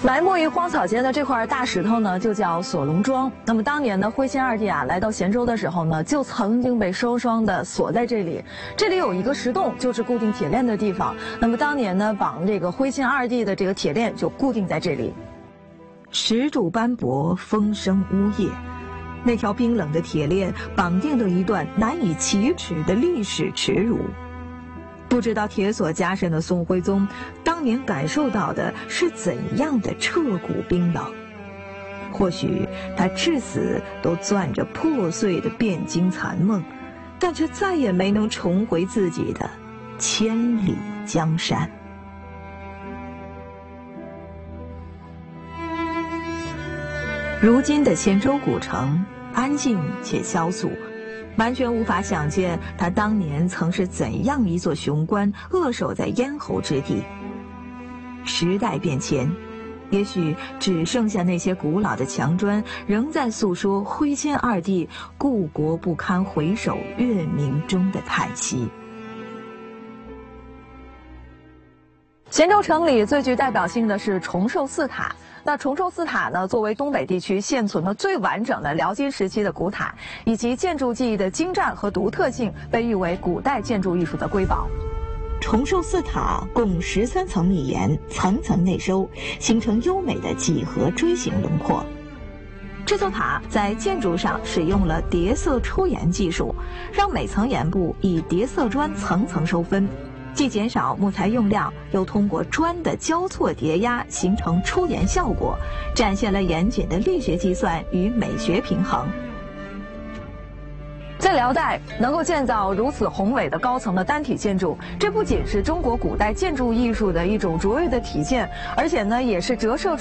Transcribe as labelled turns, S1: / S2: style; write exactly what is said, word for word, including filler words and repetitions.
S1: 埋没于荒草间的这块大石头呢，就叫锁龙桩。那么当年呢，徽钦二帝啊来到咸州的时候呢，就曾经被双双的锁在这里。这里有一个石洞，就是固定铁链的地方。那么当年呢，绑这个徽钦二帝的这个铁链就固定在这里。
S2: 石柱斑驳，风声呜咽，那条冰冷的铁链绑定了一段难以启齿的历史耻辱。不知道铁锁加身的宋徽宗当年感受到的是怎样的彻骨冰冷，或许他至死都攥着破碎的汴京残梦，但却再也没能重回自己的千里江山。如今的咸州古城安静且萧肃，完全无法想见它当年曾是怎样一座雄关，扼守在咽喉之地。时代变迁，也许只剩下那些古老的墙砖，仍在诉说徽钦二帝故国不堪回首月明中的叹息。
S1: 咸州城里最具代表性的是崇寿寺塔。那崇寿寺塔呢，作为东北地区现存的最完整的辽金时期的古塔，以及建筑技艺的精湛和独特性，被誉为古代建筑艺术的瑰宝。
S2: 崇寿寺塔共十三层密檐，层层内收，形成优美的几何锥形轮廓。这座塔在建筑上使用了叠色出檐技术，让每层檐部以叠色砖层层收分，既减少木材用量，又通过砖的交错叠压形成出檐效果，展现了严谨的力学计算与美学平衡。
S1: 在辽代能够建造如此宏伟的高层的单体建筑，这不仅是中国古代建筑艺术的一种卓越的体现，而且呢，也是折射出